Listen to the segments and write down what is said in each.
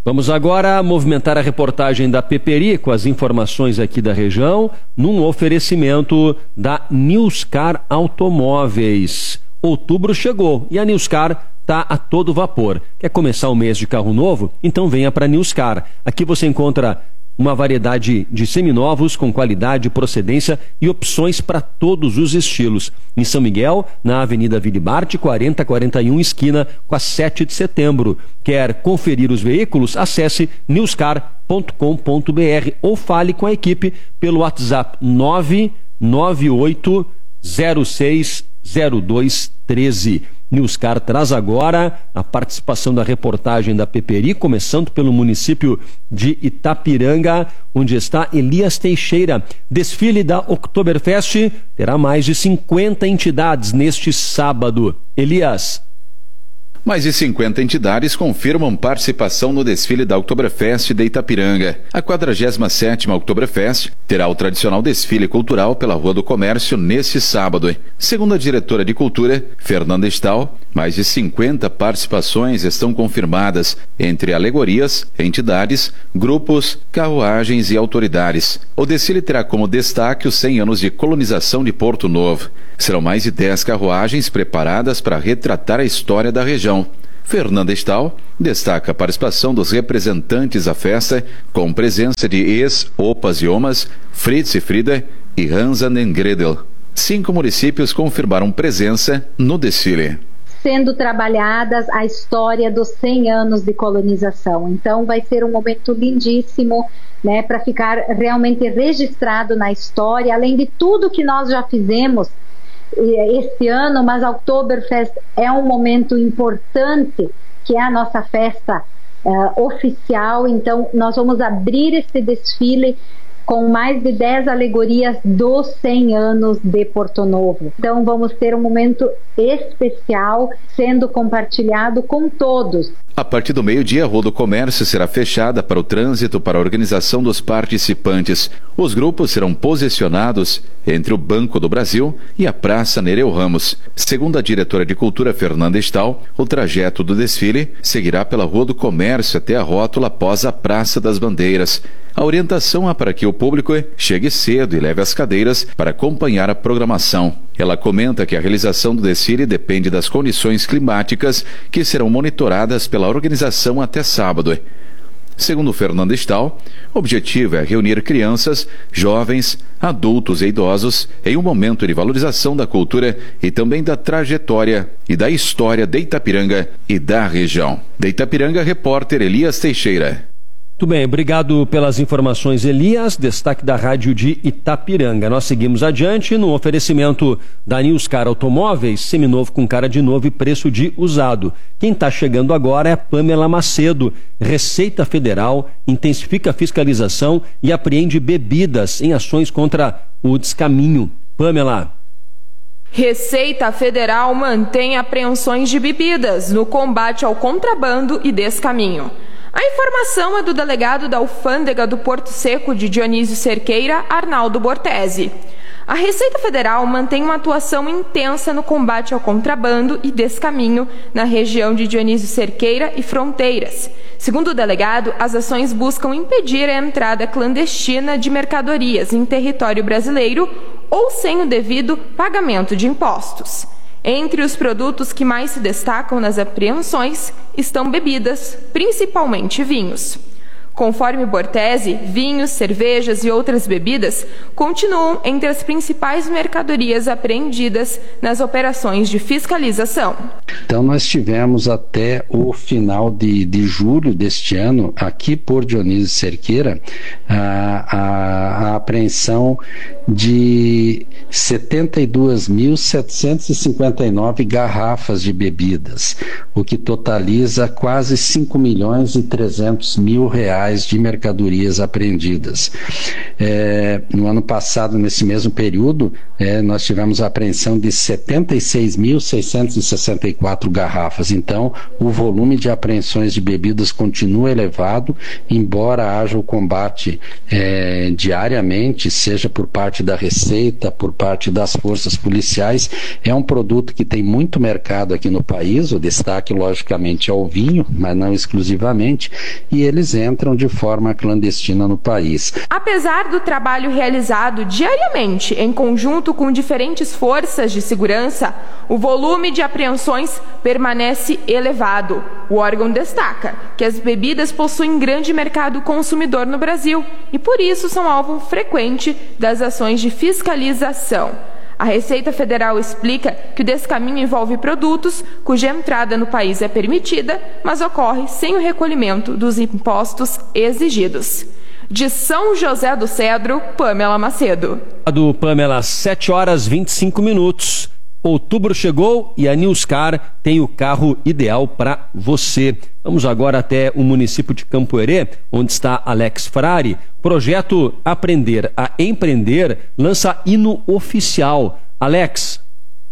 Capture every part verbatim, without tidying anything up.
Vamos agora movimentar a reportagem da Peperi com as informações aqui da região, num oferecimento da Newscar Automóveis. Outubro chegou e a Newscar está a todo vapor. Quer começar o mês de carro novo? Então venha para a Newscar. Aqui você encontra uma variedade de seminovos com qualidade, procedência e opções para todos os estilos. Em São Miguel, na Avenida Vilibarte, quarenta quarenta e um, esquina com a sete de setembro. Quer conferir os veículos? Acesse newscar ponto com ponto br ou fale com a equipe pelo WhatsApp nove nove oito zero seis zero dois um três. Newscar traz agora a participação da reportagem da Peperi, começando pelo município de Itapiranga, onde está Elias Teixeira. Desfile da Oktoberfest terá mais de cinquenta entidades neste sábado. Elias. Mais de cinquenta entidades confirmam participação no desfile da Oktoberfest de Itapiranga. A quadragésima sétima Oktoberfest terá o tradicional desfile cultural pela Rua do Comércio neste sábado. Segundo a diretora de Cultura, Fernanda Stahl, mais de cinquenta participações estão confirmadas, entre alegorias, entidades, grupos, carruagens e autoridades. O desfile terá como destaque os cem anos de colonização de Porto Novo. Serão mais de dez carruagens preparadas para retratar a história da região. Fernanda Stahl destaca a participação dos representantes da festa, com presença de ex, opas e omas, Fritz e Frida e Hansa Nengredel. Cinco municípios confirmaram presença no desfile. Sendo trabalhadas a história dos cem anos de colonização. Então vai ser um momento lindíssimo, né, para ficar realmente registrado na história, além de tudo que nós já fizemos este ano, mas a Oktoberfest é um momento importante, que é a nossa festa uh, oficial. Então nós vamos abrir esse desfile com mais de dez alegorias dos cem anos de Porto Novo. Então vamos ter um momento especial sendo compartilhado com todos. A partir do meio-dia, a Rua do Comércio será fechada para o trânsito para a organização dos participantes. Os grupos serão posicionados entre o Banco do Brasil e a Praça Nereu Ramos. Segundo a diretora de Cultura, Fernanda Stahl, o trajeto do desfile seguirá pela Rua do Comércio até a rótula após a Praça das Bandeiras. A orientação é para que o público chegue cedo e leve as cadeiras para acompanhar a programação. Ela comenta que a realização do desfile depende das condições climáticas que serão monitoradas pela organização até sábado. Segundo Fernanda Stahl, o objetivo é reunir crianças, jovens, adultos e idosos em um momento de valorização da cultura e também da trajetória e da história de Itapiranga e da região. De Itapiranga, repórter Elias Teixeira. Muito bem, obrigado pelas informações, Elias. Destaque da rádio de Itapiranga. Nós seguimos adiante no oferecimento da Newscar Automóveis, seminovo com cara de novo e preço de usado. Quem está chegando agora é a Pamela Macedo. Receita Federal intensifica a fiscalização e apreende bebidas em ações contra o descaminho. Pamela. Receita Federal mantém apreensões de bebidas no combate ao contrabando e descaminho. A informação é do delegado da Alfândega do Porto Seco de Dionísio Cerqueira, Arnaldo Bortese. A Receita Federal mantém uma atuação intensa no combate ao contrabando e descaminho na região de Dionísio Cerqueira e Fronteiras. Segundo o delegado, as ações buscam impedir a entrada clandestina de mercadorias em território brasileiro ou sem o devido pagamento de impostos. Entre os produtos que mais se destacam nas apreensões estão bebidas, principalmente vinhos. Conforme Bortese, vinhos, cervejas e outras bebidas continuam entre as principais mercadorias apreendidas nas operações de fiscalização. Então nós tivemos até o final de, de julho deste ano, aqui por Dionísio Cerqueira, a, a, a apreensão de setenta e duas mil setecentos e cinquenta e nove garrafas de bebidas, o que totaliza quase cinco milhões e trezentos mil reais reais de mercadorias apreendidas. É, no ano passado, nesse mesmo período, é, nós tivemos a apreensão de setenta e seis mil seiscentos e sessenta e quatro garrafas. Então, o volume de apreensões de bebidas continua elevado, embora haja o combate é, diariamente, seja por parte da Receita, por parte das forças policiais. É um produto que tem muito mercado aqui no país, o destaque, logicamente, é o vinho, mas não exclusivamente, e eles entram de forma clandestina no país. Apesar do trabalho realizado diariamente em conjunto com diferentes forças de segurança, o volume de apreensões permanece elevado. O órgão destaca que as bebidas possuem grande mercado consumidor no Brasil e, por isso, são alvo frequente das ações de fiscalização. A Receita Federal explica que o descaminho envolve produtos cuja entrada no país é permitida, mas ocorre sem o recolhimento dos impostos exigidos. De São José do Cedro, Pamela Macedo. Do Pamela, sete horas e vinte e cinco minutos. Outubro chegou e a Newscar tem o carro ideal para você. Vamos agora até o município de Campo Herê, onde está Alex Frari. Projeto Aprender a Empreender lança hino oficial. Alex.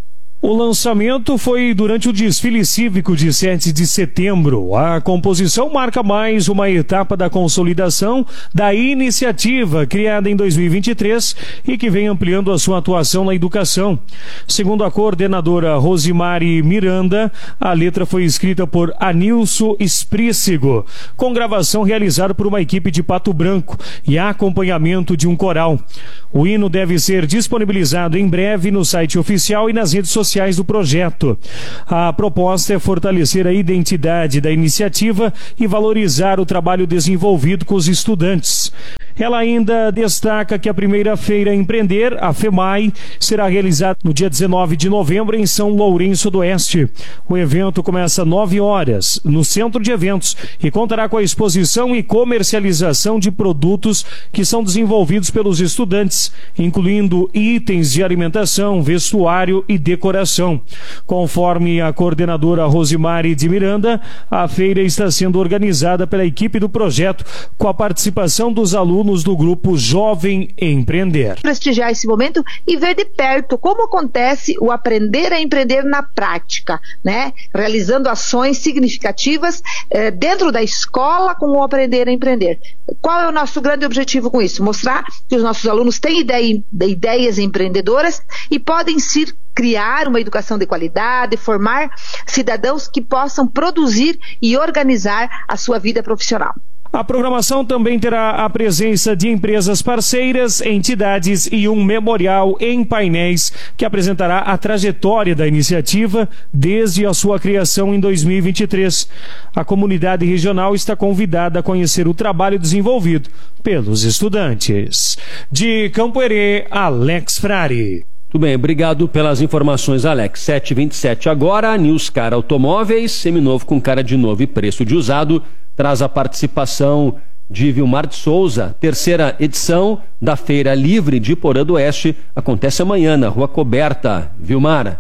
O lançamento foi durante o desfile cívico de sete de setembro. A composição marca mais uma etapa da consolidação da iniciativa criada em dois mil e vinte e três e que vem ampliando a sua atuação na educação. Segundo a coordenadora Rosimari Miranda, a letra foi escrita por Anilson Esprícigo, com gravação realizada por uma equipe de Pato Branco e acompanhamento de um coral. O hino deve ser disponibilizado em breve no site oficial e nas redes sociais do projeto. A proposta é fortalecer a identidade da iniciativa e valorizar o trabalho desenvolvido com os estudantes. Ela ainda destaca que a primeira feira Empreender, a FEMAI, será realizada no dia dezenove de novembro em São Lourenço do Oeste. O evento começa às nove horas no Centro de Eventos e contará com a exposição e comercialização de produtos que são desenvolvidos pelos estudantes, incluindo itens de alimentação, vestuário e decoração. Conforme a coordenadora Rosimari de Miranda, a feira está sendo organizada pela equipe do projeto com a participação dos alunos do grupo Jovem Empreender. Prestigiar esse momento e ver de perto como acontece o aprender a empreender na prática, né? Realizando ações significativas eh, dentro da escola com o aprender a empreender. Qual é o nosso grande objetivo com isso? Mostrar que os nossos alunos têm ideia, ideias empreendedoras e podem se criar uma educação de qualidade, formar cidadãos que possam produzir e organizar a sua vida profissional. A programação também terá a presença de empresas parceiras, entidades e um memorial em painéis que apresentará a trajetória da iniciativa desde a sua criação em dois mil e vinte e três. A comunidade regional está convidada a conhecer o trabalho desenvolvido pelos estudantes. De Campo Herê, Alex Frari. Tudo bem, obrigado pelas informações, Alex. sete e vinte e sete agora, Newscar Automóveis, seminovo com cara de novo e preço de usado, traz a participação de Vilmar de Souza. Terceira edição da Feira Livre de Porã do Oeste acontece amanhã na Rua Coberta. Vilmar.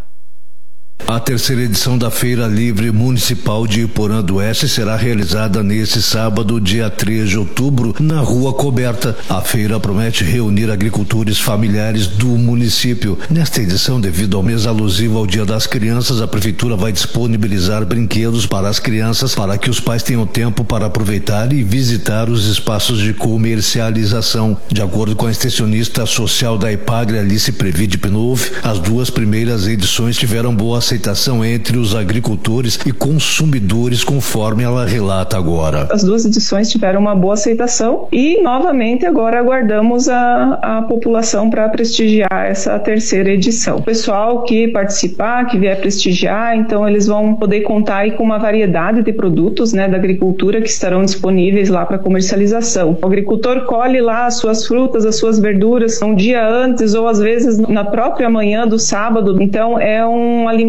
A terceira edição da Feira Livre Municipal de Iporã do Oeste será realizada neste sábado, dia três de outubro, na Rua Coberta. A feira promete reunir agricultores familiares do município. Nesta edição, devido ao mês alusivo ao Dia das Crianças, a Prefeitura vai disponibilizar brinquedos para as crianças para que os pais tenham tempo para aproveitar e visitar os espaços de comercialização. De acordo com a extensionista social da Ipagre, Alice Previde Pinov, as duas primeiras edições tiveram boa aceitação entre os agricultores e consumidores, conforme ela relata agora. As duas edições tiveram uma boa aceitação e, novamente, agora aguardamos a, a população para prestigiar essa terceira edição. O pessoal que participar, que vier prestigiar, então eles vão poder contar aí com uma variedade de produtos, né, da agricultura que estarão disponíveis lá para comercialização. O agricultor colhe lá as suas frutas, as suas verduras um dia antes ou às vezes na própria manhã do sábado, então é um alimento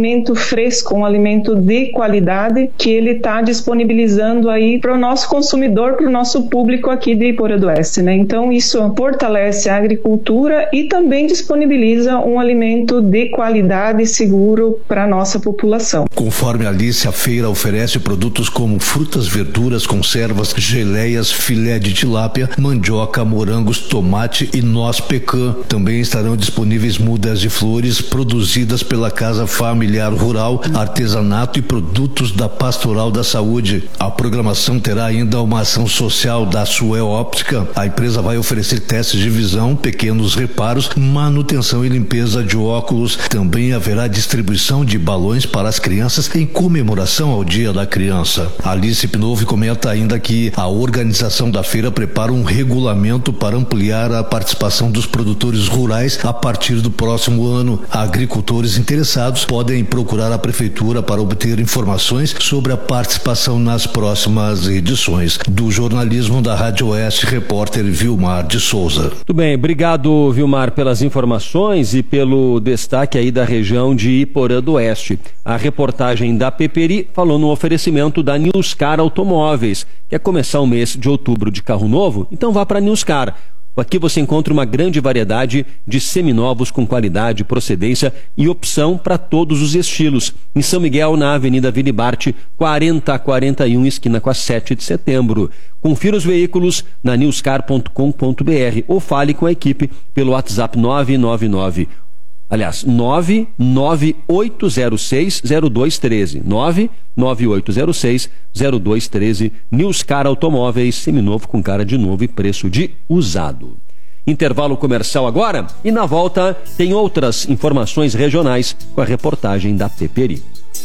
alimento fresco, um alimento de qualidade que ele está disponibilizando aí para o nosso consumidor, para o nosso público aqui de Iporã do Oeste, né? Então isso fortalece a agricultura e também disponibiliza um alimento de qualidade e seguro para a nossa população. Conforme a Alice, a feira oferece produtos como frutas, verduras, conservas, geleias, filé de tilápia, mandioca, morangos, tomate e noz pecan. Também estarão disponíveis mudas de flores produzidas pela Casa Familiar Rural, artesanato e produtos da Pastoral da Saúde. A programação terá ainda uma ação social da Sué Óptica. A empresa vai oferecer testes de visão, pequenos reparos, manutenção e limpeza de óculos. Também haverá distribuição de balões para as crianças em comemoração ao Dia da Criança. Alice Pinovo comenta ainda que a organização da feira prepara um regulamento para ampliar a participação dos produtores rurais a partir do próximo ano. Agricultores interessados podem procurar a prefeitura para obter informações sobre a participação nas próximas edições. Do jornalismo da Rádio Oeste, repórter Vilmar de Souza. Muito bem, obrigado, Vilmar, pelas informações e pelo destaque aí da região de Iporã do Oeste. A reportagem da Peperi falou no oferecimento da Newscar Automóveis. Quer começar o mês de outubro de carro novo? Então vá para a Newscar. Aqui você encontra uma grande variedade de seminovos com qualidade, procedência e opção para todos os estilos. Em São Miguel, na Avenida Vili Bart, quarenta a quarenta e um, esquina com a sete de setembro. Confira os veículos na newscar ponto com ponto br ou fale com a equipe pelo WhatsApp nove nove nove. Aliás, nove nove oito zero seis zero dois um três. nove nove oito zero seis zero dois um três. Newscar Automóveis, seminovo com cara de novo e preço de usado. Intervalo comercial agora e na volta tem outras informações regionais com a reportagem da Peperi.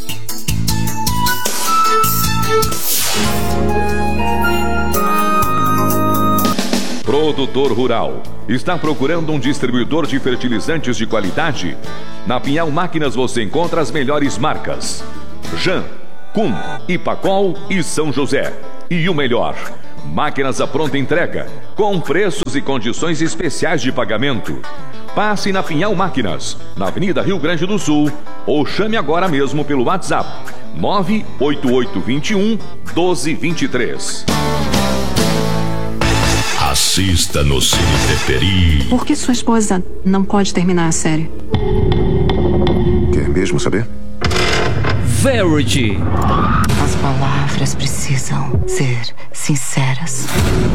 Produtor rural. Está procurando um distribuidor de fertilizantes de qualidade? Na Pinhal Máquinas você encontra as melhores marcas: Jan, Kuhn, Ipacol e São José. E o melhor, máquinas à pronta entrega, com preços e condições especiais de pagamento. Passe na Pinhal Máquinas, na Avenida Rio Grande do Sul, ou chame agora mesmo pelo WhatsApp nove oito oito dois um, um dois dois três. Assista no Cine Peperi. Por que sua esposa não pode terminar a série? Quer mesmo saber? Verity. As palavras precisam ser sinceras,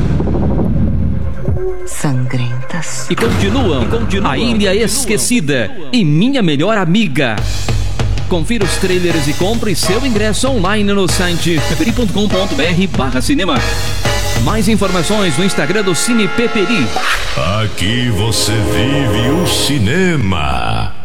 sangrentas. E continuam, e continuam. A Ilha Esquecida e Minha Melhor Amiga. Confira os trailers e compre seu ingresso online no site peperi ponto com ponto br barra cinema. Mais informações no Instagram do Cine Peperi. Aqui você vive o cinema.